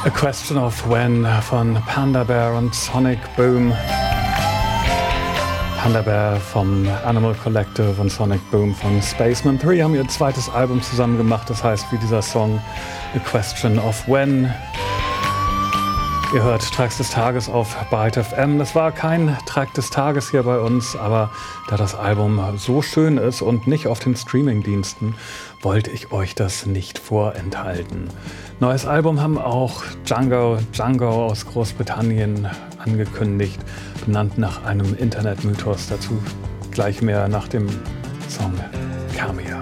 A Question of When von Panda Bear und Sonic Boom. Panda Bear vom Animal Collective und Sonic Boom von Spaceman 3 haben ihr zweites Album zusammen gemacht, das heißt wie dieser Song A Question of When. Ihr hört Tracks des Tages auf Byte FM. Das war kein Track des Tages hier bei uns, aber da das Album so schön ist und nicht auf den Streamingdiensten, wollte ich euch das nicht vorenthalten. Neues Album haben auch Django aus Großbritannien angekündigt, benannt nach einem Internetmythos. Dazu gleich mehr nach dem Song Cameo.